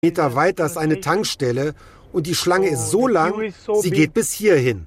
Meter weiter ist eine Tankstelle und die Schlange ist so lang, sie geht bis hierhin.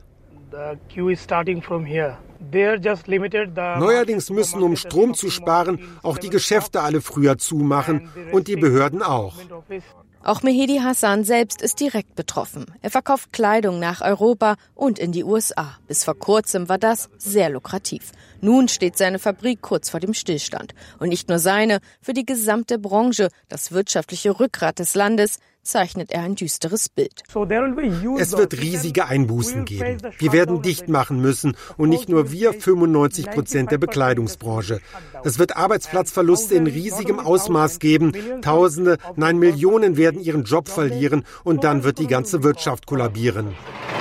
Neuerdings müssen, um Strom zu sparen, auch die Geschäfte alle früher zumachen und die Behörden auch. Auch Mehedi Hassan selbst ist direkt betroffen. Er verkauft Kleidung nach Europa und in die USA. Bis vor kurzem war das sehr lukrativ. Nun steht seine Fabrik kurz vor dem Stillstand. Und nicht nur seine, für die gesamte Branche, das wirtschaftliche Rückgrat des Landes, zeichnet er ein düsteres Bild. Es wird riesige Einbußen geben. Wir werden dicht machen müssen und nicht nur wir, 95% der Bekleidungsbranche. Es wird Arbeitsplatzverluste in riesigem Ausmaß geben. Tausende, nein Millionen werden ihren Job verlieren und dann wird die ganze Wirtschaft kollabieren.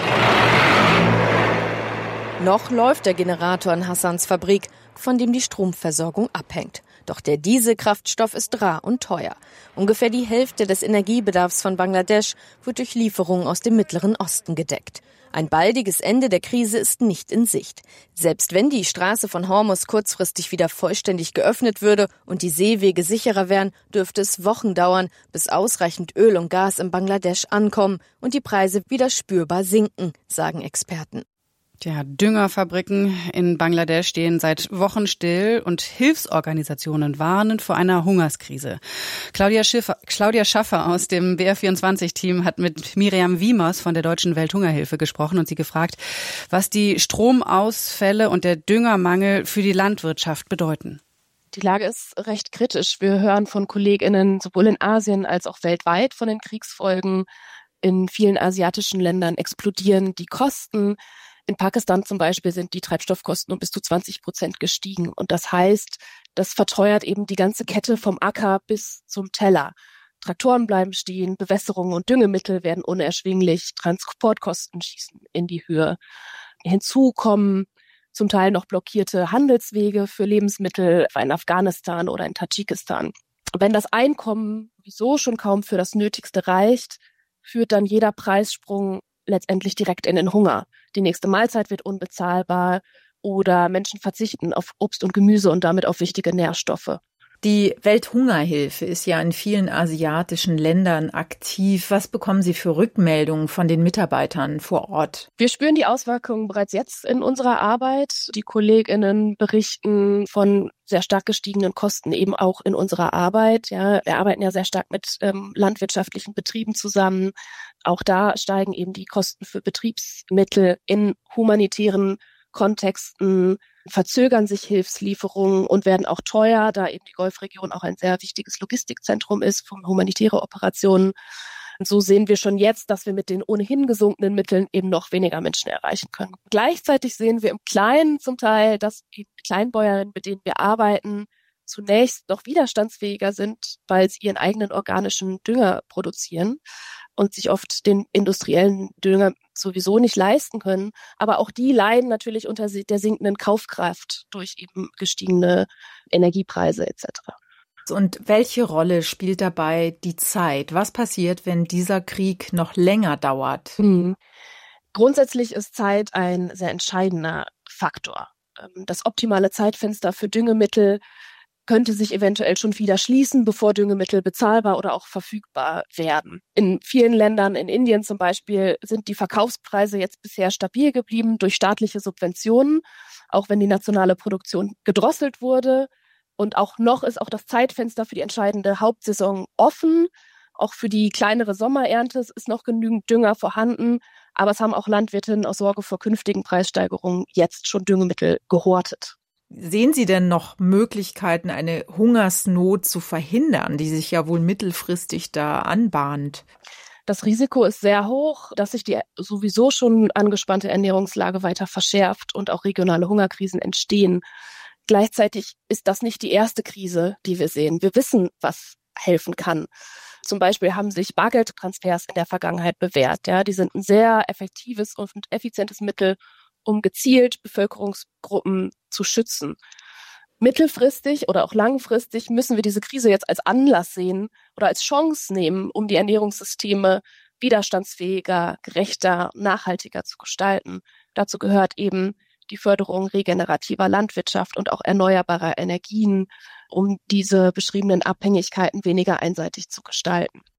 Noch läuft der Generator in Hassans Fabrik, von dem die Stromversorgung abhängt. Doch der Dieselkraftstoff ist rar und teuer. Ungefähr die Hälfte des Energiebedarfs von Bangladesch wird durch Lieferungen aus dem Mittleren Osten gedeckt. Ein baldiges Ende der Krise ist nicht in Sicht. Selbst wenn die Straße von Hormuz kurzfristig wieder vollständig geöffnet würde und die Seewege sicherer wären, dürfte es Wochen dauern, bis ausreichend Öl und Gas in Bangladesch ankommen und die Preise wieder spürbar sinken, sagen Experten. Ja, Düngerfabriken in Bangladesch stehen seit Wochen still und Hilfsorganisationen warnen vor einer Hungerskrise. Claudia Schaffer aus dem BR24-Team hat mit Miriam Wiemers von der Deutschen Welthungerhilfe gesprochen und sie gefragt, was die Stromausfälle und der Düngermangel für die Landwirtschaft bedeuten. Die Lage ist recht kritisch. Wir hören von KollegInnen sowohl in Asien als auch weltweit von den Kriegsfolgen. In vielen asiatischen Ländern explodieren die Kosten. In Pakistan zum Beispiel sind die Treibstoffkosten um bis zu 20% gestiegen. Und das heißt, das verteuert eben die ganze Kette vom Acker bis zum Teller. Traktoren bleiben stehen, Bewässerung und Düngemittel werden unerschwinglich, Transportkosten schießen in die Höhe. Hinzu kommen zum Teil noch blockierte Handelswege für Lebensmittel in Afghanistan oder in Tadschikistan. Wenn das Einkommen sowieso schon kaum für das Nötigste reicht, führt dann jeder Preissprung letztendlich direkt in den Hunger. Die nächste Mahlzeit wird unbezahlbar oder Menschen verzichten auf Obst und Gemüse und damit auf wichtige Nährstoffe. Die Welthungerhilfe ist ja in vielen asiatischen Ländern aktiv. Was bekommen Sie für Rückmeldungen von den Mitarbeitern vor Ort? Wir spüren die Auswirkungen bereits jetzt in unserer Arbeit. Die KollegInnen berichten von sehr stark gestiegenen Kosten eben auch in unserer Arbeit. Ja, wir arbeiten ja sehr stark mit landwirtschaftlichen Betrieben zusammen. Auch da steigen eben die Kosten für Betriebsmittel in humanitären Kontexten, verzögern sich Hilfslieferungen und werden auch teuer, da eben die Golfregion auch ein sehr wichtiges Logistikzentrum ist für humanitäre Operationen. Und so sehen wir schon jetzt, dass wir mit den ohnehin gesunkenen Mitteln eben noch weniger Menschen erreichen können. Gleichzeitig sehen wir im Kleinen zum Teil, dass die Kleinbäuerinnen, mit denen wir arbeiten, zunächst noch widerstandsfähiger sind, weil sie ihren eigenen organischen Dünger produzieren und sich oft den industriellen Dünger sowieso nicht leisten können. Aber auch die leiden natürlich unter der sinkenden Kaufkraft durch eben gestiegene Energiepreise etc. Und welche Rolle spielt dabei die Zeit? Was passiert, wenn dieser Krieg noch länger dauert? Grundsätzlich ist Zeit ein sehr entscheidender Faktor. Das optimale Zeitfenster für Düngemittel könnte sich eventuell schon wieder schließen, bevor Düngemittel bezahlbar oder auch verfügbar werden. In vielen Ländern, in Indien zum Beispiel, sind die Verkaufspreise jetzt bisher stabil geblieben durch staatliche Subventionen, auch wenn die nationale Produktion gedrosselt wurde. Und auch noch ist auch das Zeitfenster für die entscheidende Hauptsaison offen. Auch für die kleinere Sommerernte ist noch genügend Dünger vorhanden. Aber es haben auch Landwirtinnen aus Sorge vor künftigen Preissteigerungen jetzt schon Düngemittel gehortet. Sehen Sie denn noch Möglichkeiten, eine Hungersnot zu verhindern, die sich ja wohl mittelfristig da anbahnt? Das Risiko ist sehr hoch, dass sich die sowieso schon angespannte Ernährungslage weiter verschärft und auch regionale Hungerkrisen entstehen. Gleichzeitig ist das nicht die erste Krise, die wir sehen. Wir wissen, was helfen kann. Zum Beispiel haben sich Bargeldtransfers in der Vergangenheit bewährt. Ja, die sind ein sehr effektives und effizientes Mittel, um gezielt Bevölkerungsgruppen zu schützen. Mittelfristig oder auch langfristig müssen wir diese Krise jetzt als Anlass sehen oder als Chance nehmen, um die Ernährungssysteme widerstandsfähiger, gerechter, nachhaltiger zu gestalten. Dazu gehört eben die Förderung regenerativer Landwirtschaft und auch erneuerbarer Energien, um diese beschriebenen Abhängigkeiten weniger einseitig zu gestalten.